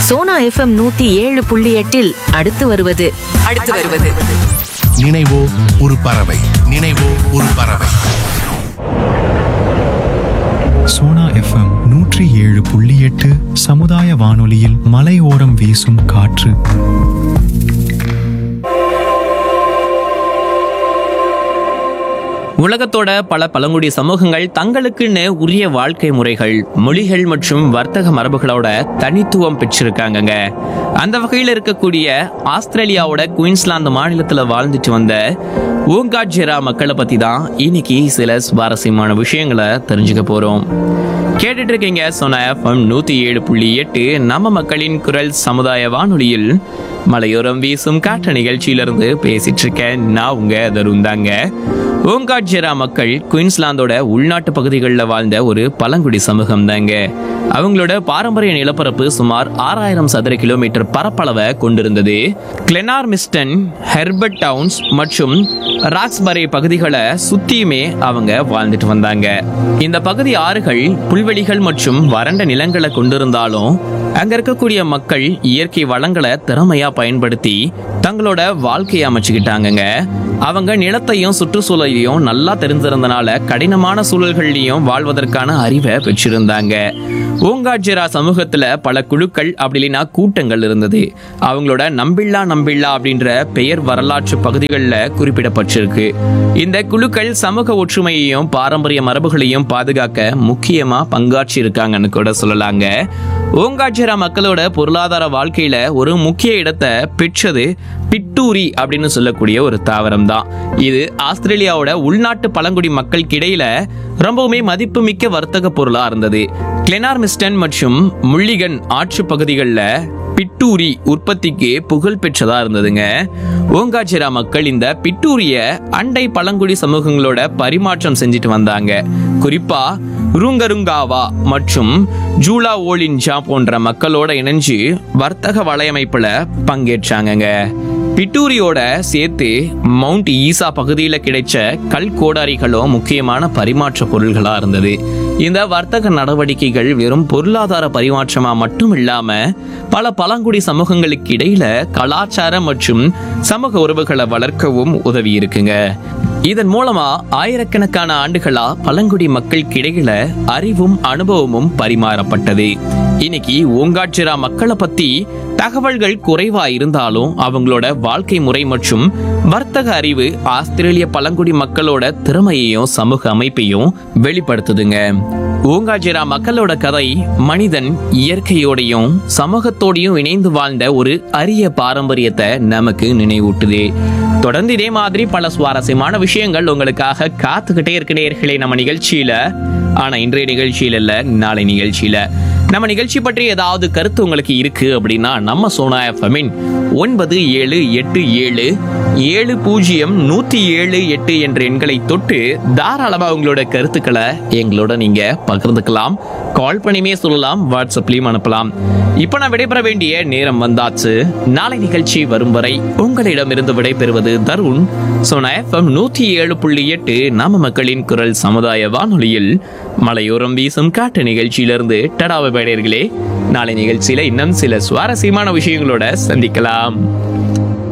Sona FM 107.8 அடுத்து வருவது நினைவோ ஒரு பறவை. நினைவோ ஒரு பறவை. சோனா எஃப்எம் 107.8 சமுதாய வானொலியில் மலையோரம் வீசும் காற்று. உலகத்தோட பல பழங்குடி சமூகங்கள் தங்களுக்குன்னு உரிய வாழ்க்கை முறைகள், மொழிகள் மற்றும் வர்த்தக மரபுகளோட தனித்துவம் பெற்றிருக்காங்கங்க. அந்த வகையில் இருக்கக்கூடிய ஆஸ்திரேலியாவோட குயின்ஸ்லாந்து மாநிலத்துல வாழ்ந்துட்டு வந்த ஓங்காட்ஜெரா மக்களை பத்தி தான் இன்னைக்கு சில சுவாரஸ்யமான விஷயங்களை தெரிஞ்சுக்க போறோம். கேட்டுட்டு இருக்கீங்க சோனா எஃப்எம் 107.8 நம்ம மக்களின் குரல் சமுதாய வானொலியில் மலையோரம் வீசும் காற்று நிகழ்ச்சியிலிருந்து பேசிட்டு இருக்கேன். நான் உங்க தருந்தாங்க. ஓங்காட்ஜெரா மக்கள் குயின்ஸ்லாந்தோட உள்நாட்டு பகுதிகளில் வாழ்ந்த ஒரு பழங்குடி சமூகம் தாங்க. அவங்களோட பாரம்பரிய நிலப்பரப்பு சுமார் 6000 சதுர கிலோமீட்டர் பரப்பளவை கொண்டிருந்தது. கிளெனார்மிஸ்டன், ஹெர்பர்ட் டவுன்ஸ் மற்றும் ராக்ஸ்பரே பகுதிகளை சுத்தியுமே அவங்க வாழ்ந்துட்டு வந்தாங்க. இந்த பகுதி ஆறுகள், புல்வெளிகள் மற்றும் வறண்ட நிலங்களை கொண்டிருந்தாலும் அங்க இருக்கக்கூடிய மக்கள் இயற்கை வளங்களை திறமையா பயன்படுத்தி தங்களோட வாழ்க்கையை அமைச்சுக்கிட்டாங்கங்க. அவங்க நிலத்தையும் சுற்றுச்சூழலையும் நல்லா தெரிஞ்சிருந்தனால கடினமான சூழல்கள்லையும் வாழ்வதற்கான அறிவை பெற்றிருந்தாங்க. ஓங்காட்ஜெரா சமூகத்துல பல குழுக்கள் அப்படி இல்லைன்னா கூட்டங்கள் இருந்தது. அவங்களோட நம்பில்லா அப்படின்ற பெயர் வரலாற்று பகுதிகளில் குறிப்பிடப்பட்டிருக்கு. இந்த குழுக்கள் சமூக ஒற்றுமையையும் பாரம்பரிய மரபுகளையும் பாதுகாக்க முக்கியமா பங்காற்றி இருக்காங்கன்னு கூட சொல்லலாங்க. ஓங்காட்ஜெரா மக்களோட பொருளாதார வாழ்க்கையில ஒரு முக்கிய இடத்தை பெற்றது பிட்டூரி அப்படின்னு சொல்லக்கூடிய ஒரு தாவரம் தான். இது ஆஸ்திரேலியாவோட உள்நாட்டு பழங்குடி மக்களுக்கு இடையில ரொம்பவுமே மதிப்புமிக்க வர்த்தக பொருளா இருந்தது. கிளெனார்மிஸ்டன் மற்றும் முள்ளிகன் ஆற்று பகுதிகளில் பிட்டூரி உற்பத்திக்கு புகழ் பெற்றதா இருந்ததுங்க. ஓங்காட்ஜெரா மக்கள் இந்த பிட்டூரிய அண்டை பழங்குடி சமூகங்களோட பரிமாற்றம் செஞ்சுட்டு வந்தாங்க. குறிப்பா ரூங்கருங்காவா மற்றும் ஜூலா ஓலின்ஜா போன்ற மக்களோட இணைஞ்சு வர்த்தக வலையமைப்புல பங்கேற்றாங்க. பிட்டூரியோட சேர்த்து மவுண்ட் ஈசா பகுதியில் கிடைச்ச கல் கோடாரிகளும் முக்கியமான பரிமாற்ற பொருள்களா இருந்தது. இந்த வர்த்தக நடவடிக்கைகள் வெறும் பொருளாதார பரிமாற்றமா மட்டும் இல்லாம பல பழங்குடி சமூகங்களுக்கு இடையில கலாச்சார மற்றும் சமூக உறவுகளை வளர்க்கவும் உதவி இருக்குங்க. இதன் மூலமா ஆயிரக்கணக்கான ஆண்டுகளா பழங்குடி மக்களுக்கு இடையில அறிவும் அனுபவமும் பரிமாறப்பட்டது. இன்னைக்கு ஓங்காட்ஜெரா மக்களை பத்தி தகவல்கள் குறைவா இருந்தாலும் அவங்களோட வாழ்க்கை முறை மற்றும் வர்த்தக அறிவு ஆஸ்திரேலிய பழங்குடி மக்களோட திறமையையும் சமூக அமைப்பையும் வெளிப்படுத்துதுங்க. ஓங்காட்ஜெரா மக்களோட கதை மனிதன் இயற்கையோடையும் சமூகத்தோடையும் இணைந்து வாழ்ந்த ஒரு அரிய பாரம்பரியத்தை நமக்கு நினைவூட்டுது. தொடர்ந்து இதே மாதிரி பல சுவாரஸ்யமான விஷயங்கள் உங்களுக்காக காத்துக்கிட்டே இருக்க நேயர்களே நம்ம நிகழ்ச்சியில. ஆனா இன்றைய நிகழ்ச்சியில இல்ல, நாளை நிகழ்ச்சியில. நம்ம நிகழ்ச்சி பற்றி ஏதாவது கருத்து உங்களுக்கு இருக்கு அப்படின்னா நம்ம சோனா எஃப்எம்மின் 9778700178 என்ற எண்களை தொட்டு தாராளமா உங்களோட கருத்துக்களை எங்களோட நீங்க பகிர்ந்துக்கலாம். கால் பண்ணியுமே சொல்லலாம், வாட்ஸ்அப்லயும் அனுப்பலாம். இப்ப நான் விடைபெற வேண்டிய நேரம் வந்தாச்சு. நாளை நிகழ்ச்சி வரும் வரை உங்களிடமிருந்து விடைபெறுவது தருண். சோனா எஃப்எம் 107.8 நாம மக்களின் குரல் சமுதாய வானொலியில் மலையோரம் வீசும் காட்டு நிகழ்ச்சியிலிருந்து டடாவை பேடையர்களே. நாளை நிகழ்ச்சியில இன்னும் சில சுவாரஸ்யமான விஷயங்களோட சந்திக்கலாம்.